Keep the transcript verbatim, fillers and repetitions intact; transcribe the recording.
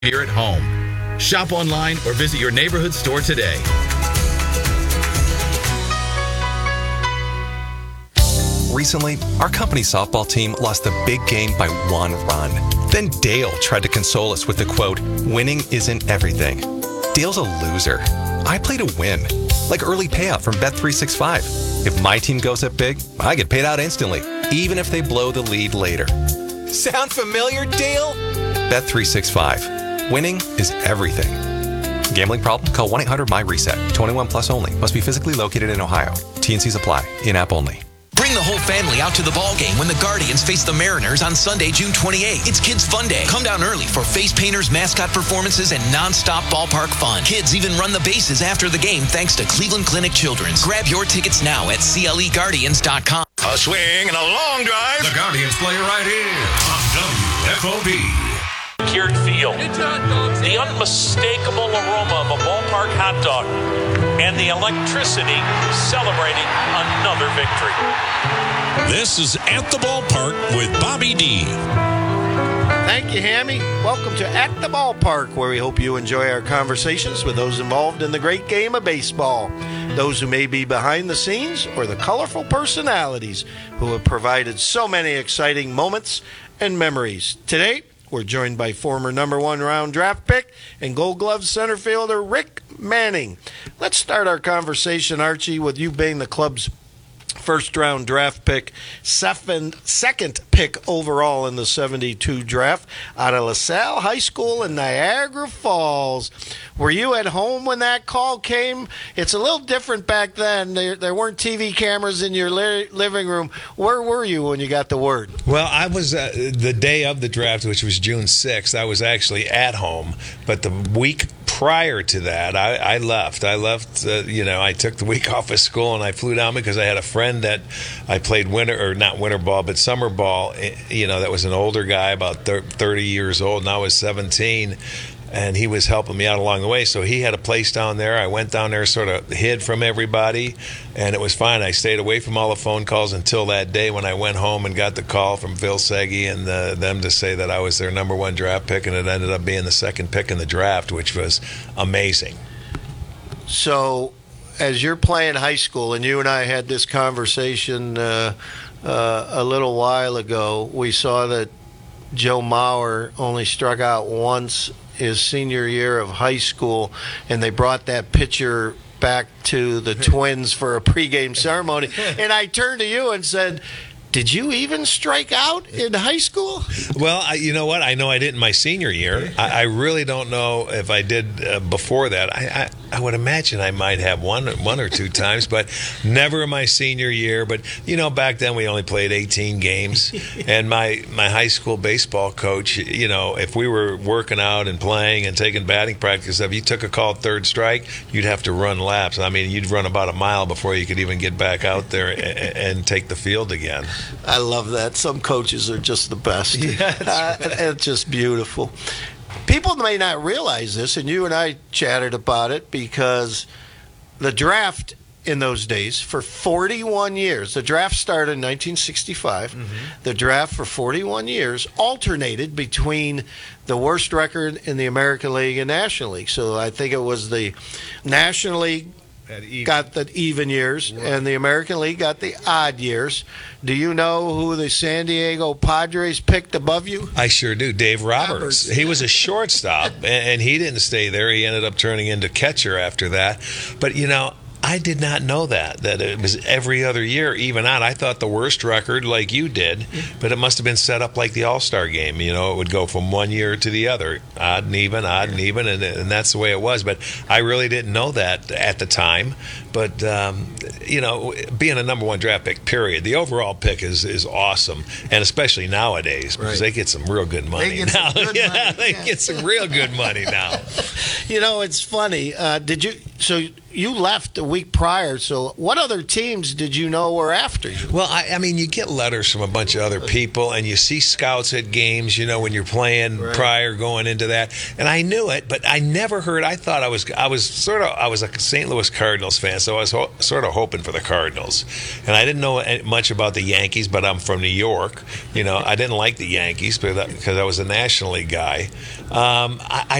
here at home. Shop online or visit your neighborhood store today. Recently, our company softball team lost the big game by one run. Then Dale tried to console us with the quote, "Winning isn't everything." Dale's a loser. I play to win, like early payout from Bet three sixty-five. If my team goes up big, I get paid out instantly, even if they blow the lead later. Sound familiar, Dale? Bet three sixty-five. Winning is everything. Gambling problem? Call one eight hundred M Y reset. twenty-one plus only. Must be physically located in Ohio. T and Cs apply. In-app only. Bring the whole family out to the ball game when the Guardians face the Mariners on Sunday, June twenty-eighth. It's Kids Fun Day. Come down early for face painters, mascot performances, and non-stop ballpark fun. Kids even run the bases after the game thanks to Cleveland Clinic Children's. Grab your tickets now at C L E Guardians dot com. A swing and a long drive. The Guardians play right here on W F O B. Cured Field. The unmistakable aroma of a ballpark hot dog and the electricity celebrating another victory. This is At the Ballpark with Bobby D. Thank you, Hammy. Welcome to At the Ballpark, where we hope you enjoy our conversations with those involved in the great game of baseball, those who may be behind the scenes, or the colorful personalities who have provided so many exciting moments and memories. Today, we're joined by former number one round draft pick and Gold Glove center fielder Rick Manning. Let's start our conversation, Archie, with you being the club's first round draft pick, second, second pick overall in the seventy-two draft out of LaSalle High School in Niagara Falls. Were you at home when that call came? It's a little different back then. There, there weren't T V cameras in your li- living room. Where were you when you got the word? Well, I was uh, the day of the draft, which was June sixth. I was actually at home, but the week prior to that, I, I left. I left, uh, you know, I took the week off of school and I flew down because I had a friend that I played winter, or not winter ball, but summer ball, you know, that was an older guy, about thirty years old, and I was seventeen. And he was helping me out along the way. So he had a place down there. I went down there, sort of hid from everybody, and it was fine. I stayed away from all the phone calls until that day when I went home and got the call from Phil Segui and the, them to say that I was their number one draft pick, and it ended up being the second pick in the draft, which was amazing. So as you're playing high school, and you and I had this conversation uh, uh, a little while ago, we saw that Joe Mauer only struck out once his senior year of high school, and they brought that picture back to the Twins for a pregame ceremony. And I turned to you and said, did you even strike out in high school? Well, I, you know what? I know I did in my senior year. I, I really don't know if I did uh, before that. I, I, I would imagine I might have one, one or two times, but never in my senior year. But, you know, back then we only played eighteen games. And my, my high school baseball coach, you know, if we were working out and playing and taking batting practice, if you took a call third strike, you'd have to run laps. I mean, you'd run about a mile before you could even get back out there and, and take the field again. I love that. Some coaches are just the best. Yeah, that's right. uh, it's just beautiful. People may not realize this, and you and I chatted about it, because the draft in those days for forty-one years, the draft started in nineteen sixty-five, mm-hmm. the draft for forty-one years alternated between the worst record in the American League and National League. So I think it was the National League got the even years, right, and the American League got the odd years. Do you know who the San Diego Padres picked above you? I sure do. Dave Roberts. Roberts. He was a shortstop, and he didn't stay there. He ended up turning into catcher after that. But, you know, I did not know that, that it was every other year, even out. I thought the worst record, like you did, but it must have been set up like the All-Star game. You know, it would go from one year to the other, odd and even, odd and even, and, and that's the way it was. But I really didn't know that at the time. But, um, you know, being a number one draft pick, period, the overall pick is, is awesome, and especially nowadays, because right, they get some real good money they get now. Some good yeah, money. they yeah. get some real good money now. You know, it's funny. Uh, did you so you left a week prior. So what other teams did you know were after you? Well, I, I mean, you get letters from a bunch of other people, and you see scouts at games, you know, when you're playing Right. prior going into that. And I knew it, but I never heard. I thought I was, I was sort of, I was a Saint Louis Cardinals fan, so I was ho- sort of hoping for the Cardinals. And I didn't know any- much about the Yankees, but I'm from New York. You know, I didn't like the Yankees because I was a National League guy. Um, I,